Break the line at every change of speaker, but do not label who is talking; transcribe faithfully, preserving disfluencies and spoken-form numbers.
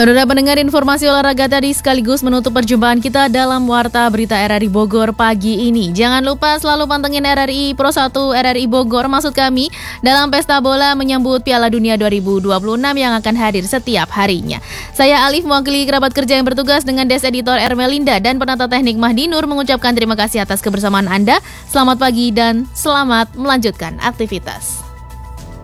Saudara pendengar, informasi olahraga tadi sekaligus menutup perjumpaan kita dalam Warta Berita R R I Bogor pagi ini. Jangan lupa selalu pantengin R R I Pro satu R R I Bogor, maksud kami, dalam pesta bola menyambut Piala Dunia dua ribu dua puluh enam yang akan hadir setiap harinya. Saya Alif, mewakili kerabat kerja yang bertugas dengan Desk Editor Ermelinda dan penata teknik Mahdi Nur mengucapkan terima kasih atas kebersamaan Anda. Selamat pagi dan selamat melanjutkan aktivitas.